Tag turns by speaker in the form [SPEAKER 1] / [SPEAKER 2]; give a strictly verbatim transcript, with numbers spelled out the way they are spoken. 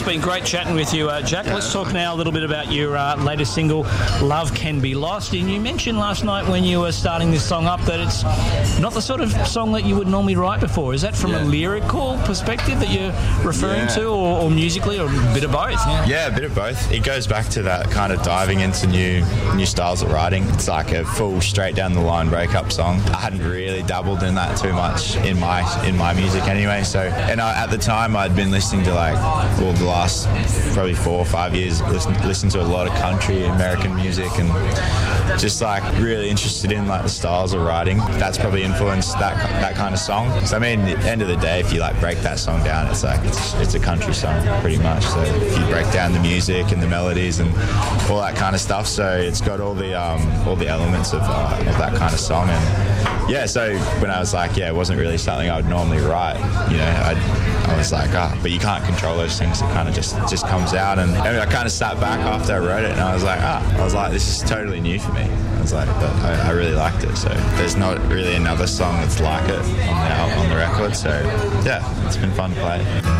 [SPEAKER 1] it's been great chatting with you, uh, Jack.
[SPEAKER 2] Yeah.
[SPEAKER 1] Let's talk now a little bit about your uh, latest single, Love Can Be Lost. And you mentioned last night when you were starting this song up that it's not the sort of song that you would normally write before. Is that from
[SPEAKER 2] Yeah.
[SPEAKER 1] a lyrical perspective that you're referring
[SPEAKER 2] Yeah.
[SPEAKER 1] to, or, or musically, or a bit of both? Yeah.
[SPEAKER 2] Yeah, a bit of both. It goes back to that kind of diving into new new styles of writing. It's like a full straight down the line breakup song. I hadn't really dabbled in that too much in my in my music anyway. So, and I, at the time I'd been listening to like well the last probably four or five years listen listen to a lot of country American music and just like really interested in like the styles of writing. That's probably influenced that that kind of song. So I mean, at the end of the day, if you like break that song down, it's like it's it's a country song pretty much. So if you break down the music and the melodies and all that kind of stuff, so it's got all the um, all the elements of, uh, of that kind of song. And yeah, so when I was like, yeah, it wasn't really something I would normally write. You know, I I was like, ah, but you can't control those things. It kind of just just comes out. And I, mean, I kind of sat back after I wrote it, and I was like, ah, I was like, this is totally new for me. I was like, but I, I really liked it. So there's not really another song that's like it on the on the record. So yeah, it's been fun to play.